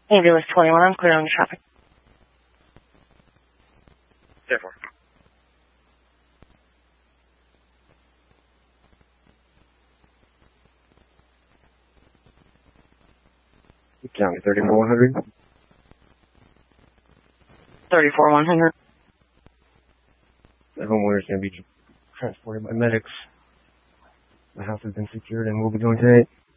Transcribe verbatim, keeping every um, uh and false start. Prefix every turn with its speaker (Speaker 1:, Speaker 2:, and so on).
Speaker 1: Ambulance twenty-one, I'm clear on the traffic.
Speaker 2: Therefore.
Speaker 3: County thirty-four one hundred.
Speaker 1: thirty-four one hundred.
Speaker 3: The homeowner is going to be transported by medics. The house has been secured and will be going tonight.